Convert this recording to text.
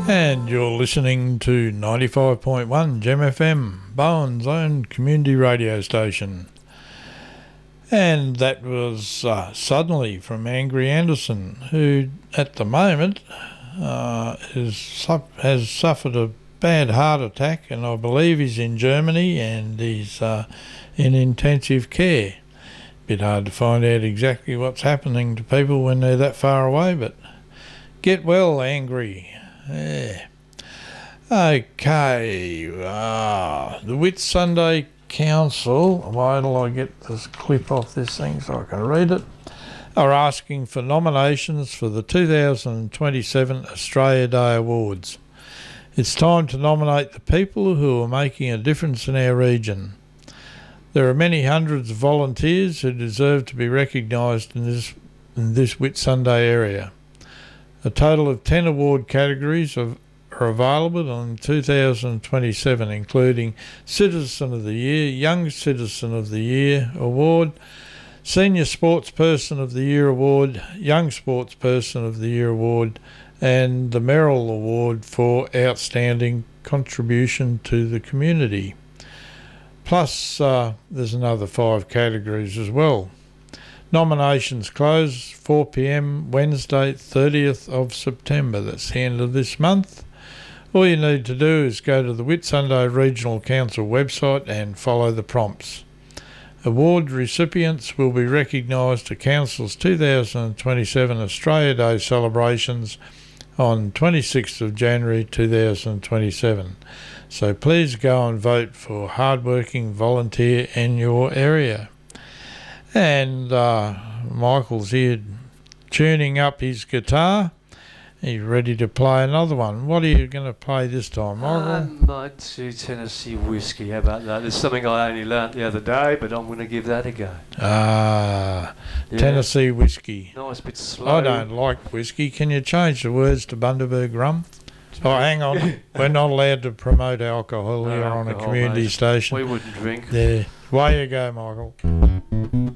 And you're listening to 95.1 Gem FM, Bowen's own community radio station. And that was Suddenly from Angry Anderson, who at the moment has suffered a bad heart attack, and I believe he's in Germany and he's in intensive care. Bit hard to find out exactly what's happening to people when they're that far away, but get well, Angry. Yeah. Okay, the Whitsunday Council, wait till I get this clip off this thing so I can read it, are asking for nominations for the 2027 Australia Day Awards. It's time to nominate the people who are making a difference in our region. There are many hundreds of volunteers who deserve to be recognised in this Whitsunday area. A total of 10 award categories are available in 2027, including Citizen of the Year, Young Citizen of the Year Award, Senior Sportsperson of the Year Award, Young Sportsperson of the Year Award, and the Merrill Award for Outstanding Contribution to the Community. Plus, there's another 5 categories as well. Nominations close 4 p.m. Wednesday, 30th of September. That's the end of this month. All you need to do is go to the Whitsunday Regional Council website and follow the prompts. Award recipients will be recognised at Council's 2027 Australia Day celebrations on 26th of January 2027. So please go and vote for hardworking volunteer in your area. And Michael's here tuning up his guitar. He's ready to play another one. What are you going to play this time, Michael? I might do Tennessee Whiskey. How about that? There's something I only learnt the other day, but I'm going to give that a go. Yeah. Tennessee Whiskey. Nice bit slow. I don't like whiskey. Can you change the words to Bundaberg rum? Oh, hang on. We're not allowed to promote alcohol here on a community station. We wouldn't drink. Yeah. Way you go, Michael.